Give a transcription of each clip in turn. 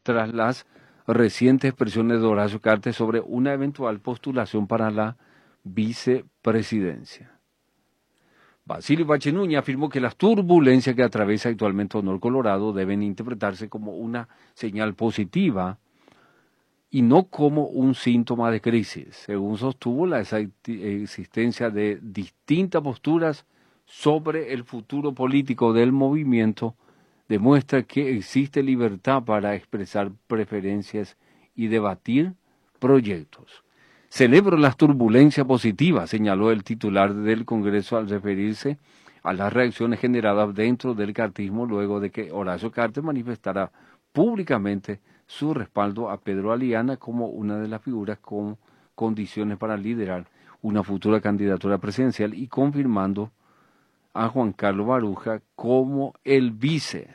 tras las recientes expresiones de Horacio Cartes sobre una eventual postulación para la vicepresidencia. Basilio Bachi Núñez afirmó que las turbulencias que atraviesa actualmente Honor Colorado deben interpretarse como una señal positiva y no como un síntoma de crisis. Según sostuvo, la existencia de distintas posturas sobre el futuro político del movimiento demuestra que existe libertad para expresar preferencias y debatir proyectos. Celebro las turbulencias positivas, señaló el titular del Congreso al referirse a las reacciones generadas dentro del cartismo luego de que Horacio Cartes manifestara públicamente su respaldo a Pedro Aliana como una de las figuras con condiciones para liderar una futura candidatura presidencial y confirmando a Juan Carlos Baruja como el vice.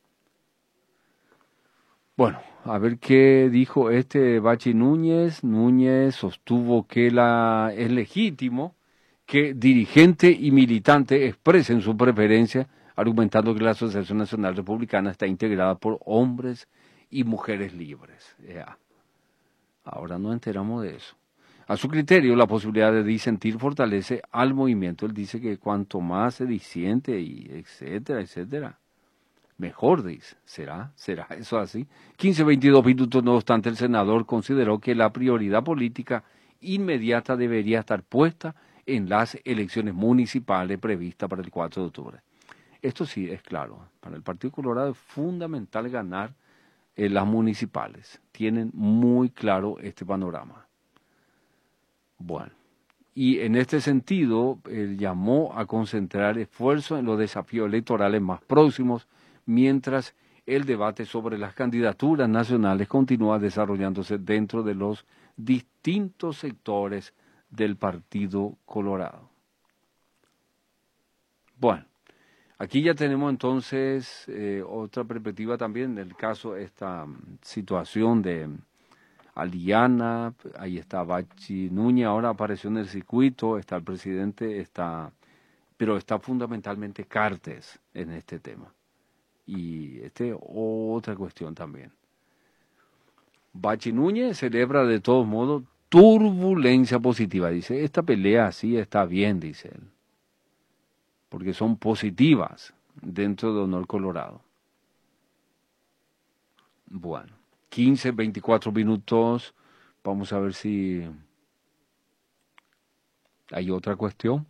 Bueno, a ver qué dijo Bachi Núñez. Núñez sostuvo que es legítimo que dirigente y militante expresen su preferencia, argumentando que la Asociación Nacional Republicana está integrada por hombres y mujeres libres. Ahora nos enteramos de eso. A su criterio, la posibilidad de disentir fortalece al movimiento. Él dice que cuanto más se disiente, y etcétera, etcétera, mejor, dice. ¿Será eso así? 15-22 minutos, no obstante, el senador consideró que la prioridad política inmediata debería estar puesta en las elecciones municipales previstas para el 4 de octubre. Esto sí es claro. Para el Partido Colorado es fundamental ganar las municipales. Tienen muy claro este panorama. Bueno, y en este sentido, él llamó a concentrar esfuerzos en los desafíos electorales más próximos, mientras el debate sobre las candidaturas nacionales continúa desarrollándose dentro de los distintos sectores del Partido Colorado. Bueno, aquí ya tenemos entonces otra perspectiva también del caso, esta situación de Aliana, ahí está Bachi Núñez, ahora apareció en el circuito, está el presidente, pero está fundamentalmente Cartes en este tema. Y otra cuestión también. Bachi Núñez celebra de todos modos turbulencia positiva, dice, esta pelea así está bien, dice él, porque son positivas dentro de Honor Colorado. Bueno, 15-24 minutos, vamos a ver si hay otra cuestión.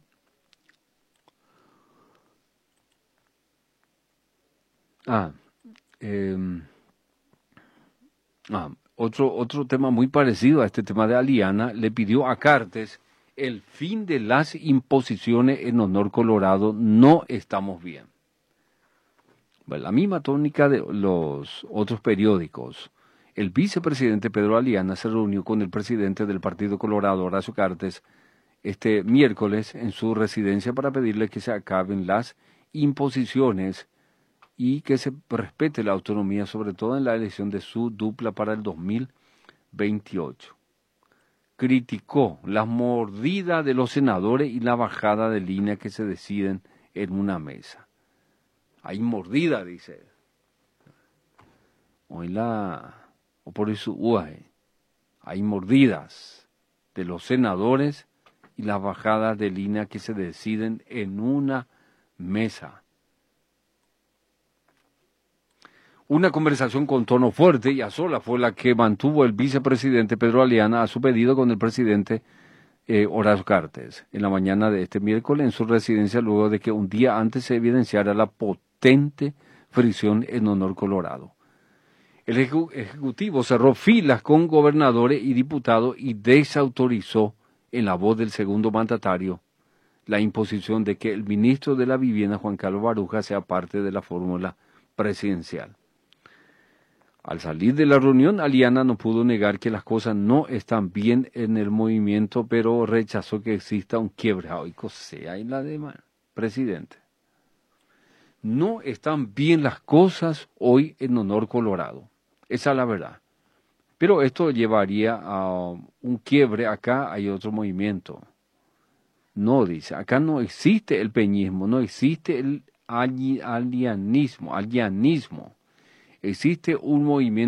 Otro tema muy parecido a este tema de Aliana, le pidió a Cartes el fin de las imposiciones en Honor Colorado, no estamos bien. Bueno, la misma tónica de los otros periódicos. El vicepresidente Pedro Aliana se reunió con el presidente del Partido Colorado, Horacio Cartes, este miércoles en su residencia para pedirle que se acaben las imposiciones y que se respete la autonomía, sobre todo en la elección de su dupla para el 2028. Criticó las mordidas de los senadores y la bajada de línea que se deciden en una mesa. Hay mordida, dice. O por eso hay mordidas de los senadores y las bajadas de línea que se deciden en una mesa. Una conversación con tono fuerte y a solas fue la que mantuvo el vicepresidente Pedro Aliana a su pedido con el presidente Horacio Cartes en la mañana de este miércoles en su residencia, luego de que un día antes se evidenciara la potente fricción en Honor Colorado. El Ejecutivo cerró filas con gobernadores y diputados y desautorizó, en la voz del segundo mandatario, la imposición de que el ministro de la Vivienda, Juan Carlos Baruja, sea parte de la fórmula presidencial. Al salir de la reunión, Aliana no pudo negar que las cosas no están bien en el movimiento, pero rechazó que exista un quiebre. Sea en la de presidente. No están bien las cosas hoy en Honor Colorado. Esa es la verdad. Pero esto llevaría a un quiebre. Acá hay otro movimiento. No, dice, acá no existe el peñismo, no existe el alianismo. Existe un movimiento